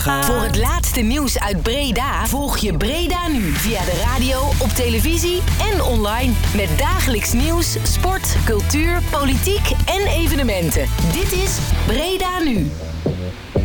gaan. Voor het laatste nieuws uit Breda volg je Breda Nu via de radio, op televisie en online. Met dagelijks nieuws, sport, cultuur, politiek en evenementen. Dit is Breda Nu.